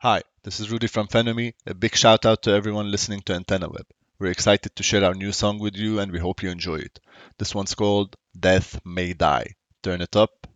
Hi, this is Rudy from Fenomy. A big shout out to everyone listening to Antenna Web. We're excited to share our new song with you and we hope you enjoy it. This one's called Death May Die. Turn it up